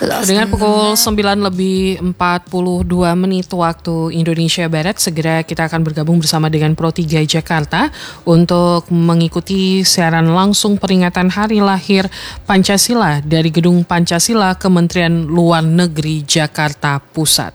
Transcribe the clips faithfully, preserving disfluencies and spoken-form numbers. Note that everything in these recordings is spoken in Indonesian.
Dengan pukul sembilan lebih empat puluh dua menit waktu Indonesia Barat, segera kita akan bergabung bersama dengan Pro tiga Jakarta untuk mengikuti siaran langsung peringatan Hari Lahir Pancasila dari Gedung Pancasila Kementerian Luar Negeri Jakarta Pusat.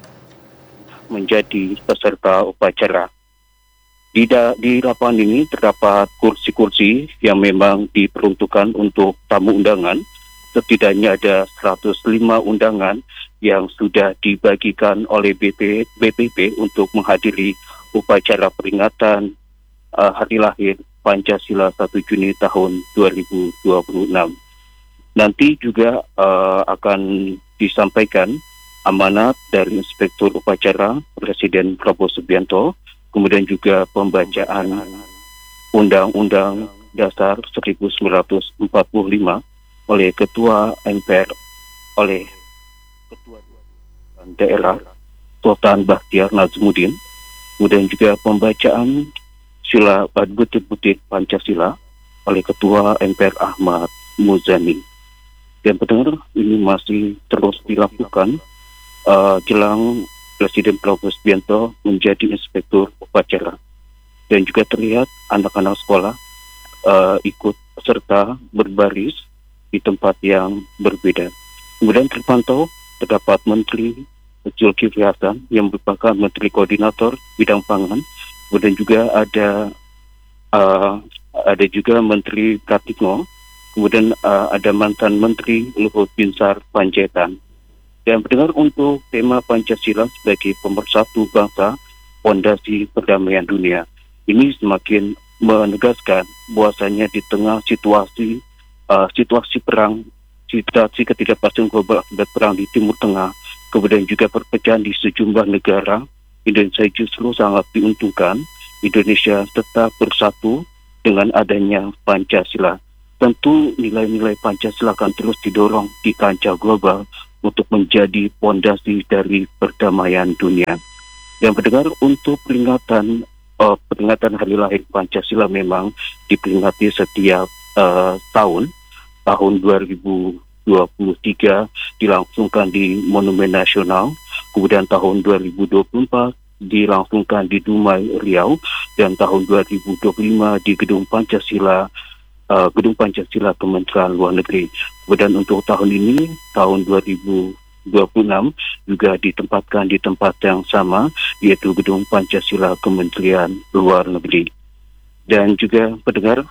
Menjadi peserta upacara. Di, da, di lapangan ini terdapat kursi-kursi yang memang diperuntukkan untuk tamu undangan. Setidaknya ada seratus lima undangan yang sudah dibagikan oleh B P P untuk menghadiri upacara peringatan uh, Hari Lahir Pancasila satu Juni tahun dua ribu dua puluh enam. Nanti juga uh, akan disampaikan amanat dari Inspektur Upacara Presiden Prabowo Subianto, kemudian juga pembacaan Undang-Undang Dasar seribu sembilan ratus empat puluh lima oleh Ketua M P R, oleh Ketua Daerah Sultan Bakhtiar Nazmuddin, kemudian juga pembacaan sila butir-butir Pancasila oleh Ketua M P R Ahmad Muzani. Dan pendengar, ini masih terus dilakukan uh, jelang Presiden Prabowo Subianto menjadi Inspektur Upacara. Dan juga terlihat anak-anak sekolah uh, ikut serta berbaris di tempat yang berbeda. Kemudian terpantau terdapat Menteri Zulkifli Hasan yang merupakan Menteri Koordinator Bidang Pangan. Kemudian juga ada uh, ada juga Menteri Pratikno. Kemudian uh, ada mantan Menteri Luhut Binsar Panjaitan. Dan pendengar, untuk tema Pancasila sebagai pemersatu bangsa, fondasi perdamaian dunia, ini semakin menegaskan bahwasanya di tengah situasi Uh, situasi perang, situasi ketidakpastian global akibat perang di Timur Tengah, kemudian juga perpecahan di sejumlah negara, Indonesia justru sangat diuntungkan. Indonesia tetap bersatu dengan adanya Pancasila. Tentu nilai-nilai Pancasila akan terus didorong di kancah global untuk menjadi fondasi dari perdamaian dunia. Yang pendengar, untuk peringatan uh, peringatan Hari Lahir Pancasila memang diperingati setiap Uh, tahun tahun dua ribu dua puluh tiga dilangsungkan di Monumen Nasional, kemudian tahun dua ribu dua puluh empat dilangsungkan di Dumai, Riau, dan tahun dua ribu dua puluh lima di Gedung Pancasila uh, Gedung Pancasila Kementerian Luar Negeri. Kemudian untuk tahun ini, tahun dua ribu dua puluh enam juga ditempatkan di tempat yang sama, yaitu Gedung Pancasila Kementerian Luar Negeri. Dan juga pendengar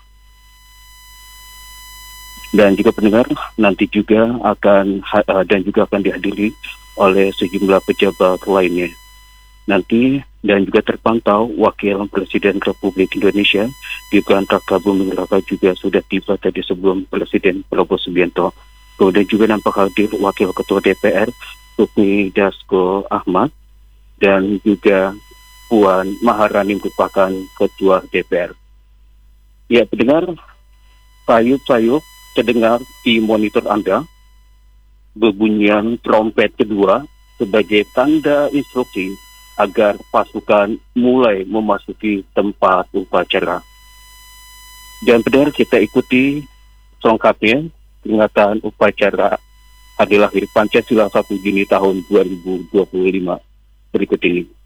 Dan juga pendengar, nanti juga akan uh, dan juga akan dihadiri oleh sejumlah pejabat lainnya. Nanti dan juga terpantau Wakil Presiden Republik Indonesia Gibran Rakabuming Raka juga sudah tiba tadi sebelum Presiden Prabowo Subianto. Kemudian juga nampak hadir Wakil Ketua D P R Sufmi Dasko Ahmad, dan juga Puan Maharani merupakan Ketua D P R. Ya pendengar, sayup-sayup terdengar di monitor Anda berbunyian trompet kedua sebagai tanda instruksi agar pasukan mulai memasuki tempat upacara. Dan pendengar, kita ikuti selengkapnya peringatan upacara Hari Lahir Pancasila satu Juni tahun dua ribu dua puluh lima berikut ini.